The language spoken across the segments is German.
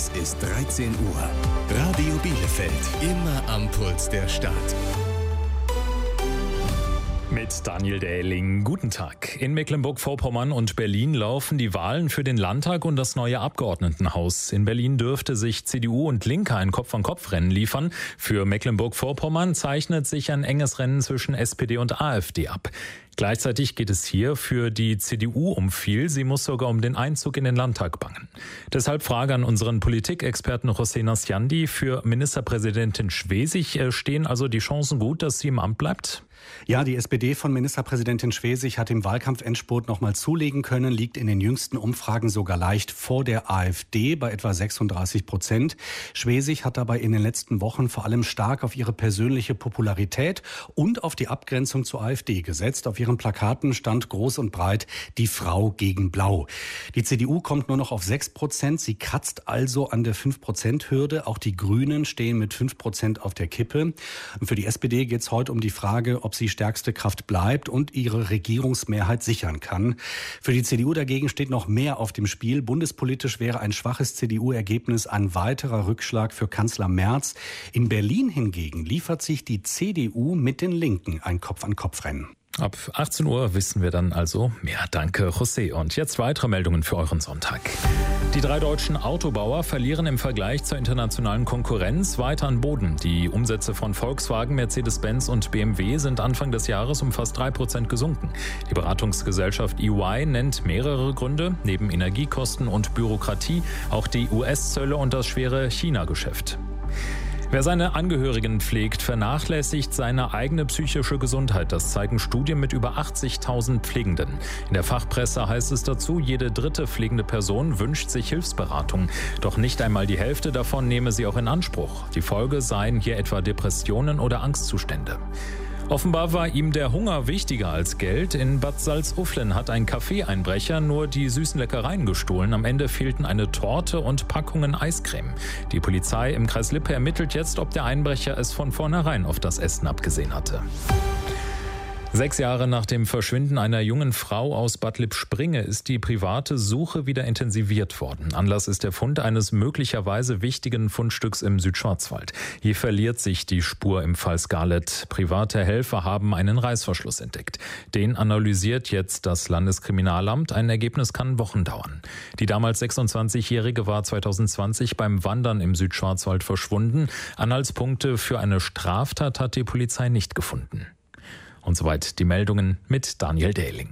Es ist 13 Uhr. Radio Bielefeld, immer am Puls der Stadt. Mit Daniel Dähling. Guten Tag. In Mecklenburg-Vorpommern und Berlin laufen die Wahlen für den Landtag und das neue Abgeordnetenhaus. In Berlin dürfte sich CDU und Linke ein Kopf-an-Kopf-Rennen liefern. Für Mecklenburg-Vorpommern zeichnet sich ein enges Rennen zwischen SPD und AfD ab. Gleichzeitig geht es hier für die CDU um viel. Sie muss sogar um den Einzug in den Landtag bangen. Deshalb Frage an unseren Politikexperten José Nasciandi. Für Ministerpräsidentin Schwesig stehen also die Chancen gut, dass sie im Amt bleibt? Ja, die SPD von Ministerpräsidentin Schwesig hat im Wahlkampfendspurt nochmal zulegen können, liegt in den jüngsten Umfragen sogar leicht vor der AfD bei etwa 36%. Schwesig hat dabei in den letzten Wochen vor allem stark auf ihre persönliche Popularität und auf die Abgrenzung zur AfD gesetzt. Auf ihren Plakaten stand groß und breit die Frau gegen Blau. Die CDU kommt nur noch auf 6%. Sie kratzt also an der 5%-Hürde. Auch die Grünen stehen mit 5% auf der Kippe. Und für die SPD geht es heute um die Frage, ob sie stärkste Kraft bleibt und ihre Regierungsmehrheit sichern kann. Für die CDU dagegen steht noch mehr auf dem Spiel. Bundespolitisch wäre ein schwaches CDU-Ergebnis ein weiterer Rückschlag für Kanzler Merz. In Berlin hingegen liefert sich die CDU mit den Linken ein Kopf-an-Kopf-Rennen. Ab 18 Uhr wissen wir dann also mehr. Danke, José. Und jetzt weitere Meldungen für euren Sonntag. Die 3 deutschen Autobauer verlieren im Vergleich zur internationalen Konkurrenz weiter an Boden. Die Umsätze von Volkswagen, Mercedes-Benz und BMW sind Anfang des Jahres um fast 3% gesunken. Die Beratungsgesellschaft EY nennt mehrere Gründe, neben Energiekosten und Bürokratie auch die US-Zölle und das schwere China-Geschäft. Wer seine Angehörigen pflegt, vernachlässigt seine eigene psychische Gesundheit. Das zeigen Studien mit über 80.000 Pflegenden. In der Fachpresse heißt es dazu, jede dritte pflegende Person wünscht sich Hilfsberatung. Doch nicht einmal die Hälfte davon nehme sie auch in Anspruch. Die Folge seien hier etwa Depressionen oder Angstzustände. Offenbar war ihm der Hunger wichtiger als Geld. In Bad Salzuflen hat ein Kaffeeeinbrecher nur die süßen Leckereien gestohlen. Am Ende fehlten eine Torte und Packungen Eiscreme. Die Polizei im Kreis Lippe ermittelt jetzt, ob der Einbrecher es von vornherein auf das Essen abgesehen hatte. 6 Jahre nach dem Verschwinden einer jungen Frau aus Bad Lippspringe ist die private Suche wieder intensiviert worden. Anlass ist der Fund eines möglicherweise wichtigen Fundstücks im Südschwarzwald. Hier verliert sich die Spur im Fall Scarlett. Private Helfer haben einen Reißverschluss entdeckt. Den analysiert jetzt das Landeskriminalamt. Ein Ergebnis kann Wochen dauern. Die damals 26-Jährige war 2020 beim Wandern im Südschwarzwald verschwunden. Anhaltspunkte für eine Straftat hat die Polizei nicht gefunden. Und soweit die Meldungen mit Daniel Dähling.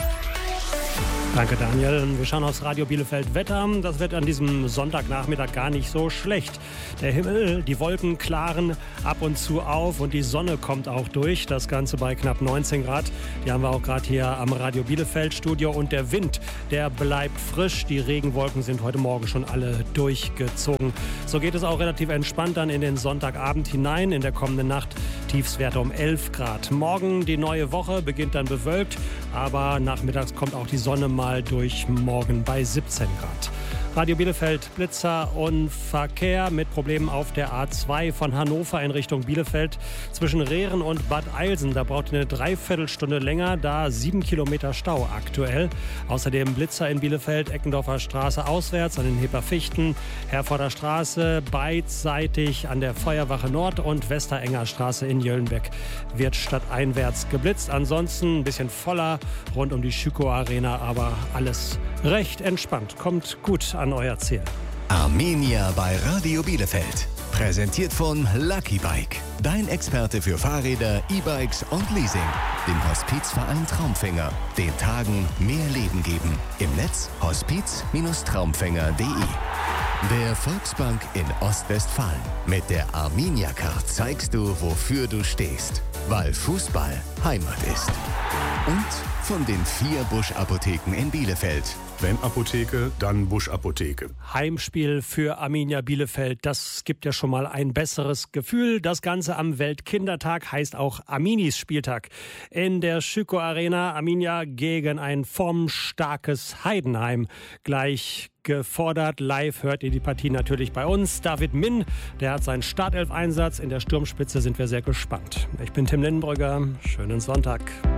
Danke, Daniel. Wir schauen aufs Radio Bielefeld Wetter. Das wird an diesem Sonntagnachmittag gar nicht so schlecht. Der Himmel, die Wolken klaren ab und zu auf und die Sonne kommt auch durch. Das Ganze bei knapp 19 Grad. Die haben wir auch gerade hier am Radio Bielefeld Studio. Und der Wind, der bleibt frisch. Die Regenwolken sind heute Morgen schon alle durchgezogen. So geht es auch relativ entspannt dann in den Sonntagabend hinein. In der kommenden Nacht Tiefstwerte um 11 Grad. Morgen die neue Woche beginnt dann bewölkt. Aber nachmittags kommt auch die Sonne mal durch, morgen bei 17 Grad. Radio Bielefeld, Blitzer und Verkehr mit Problemen auf der A2 von Hannover in Richtung Bielefeld. Zwischen Rehren und Bad Eilsen, da braucht ihr eine Dreiviertelstunde länger, da 7 Kilometer Stau aktuell. Außerdem Blitzer in Bielefeld, Eckendorfer Straße auswärts an den Heperfichten, Herforder Straße beidseitig an der Feuerwache Nord und Westerenger Straße in Jöllenbeck wird stadteinwärts geblitzt. Ansonsten ein bisschen voller rund um die Schüko Arena, aber alles recht entspannt. Kommt gut an euer Ziel. Arminia bei Radio Bielefeld. Präsentiert von Lucky Bike. Dein Experte für Fahrräder, E-Bikes und Leasing. Dem Hospizverein Traumfänger. Den Tagen mehr Leben geben. Im Netz hospiz-traumfänger.de. Der Volksbank in Ostwestfalen. Mit der Arminia-Card zeigst du, wofür du stehst. Weil Fußball Heimat ist. Und von den 4 Busch-Apotheken in Bielefeld. Wenn Apotheke, dann Busch-Apotheke. Heimspiel für Arminia Bielefeld, das gibt ja schon mal ein besseres Gefühl. Das Ganze am Weltkindertag heißt auch Arminis Spieltag. In der Schüko Arena Arminia gegen ein formstarkes Heidenheim. Gleich gefordert. Live hört ihr die Partie natürlich bei uns. David Min, der hat seinen Startelf-Einsatz. In der Sturmspitze sind wir sehr gespannt. Ich bin Tim Lindenbrügger. Schönen Sonntag.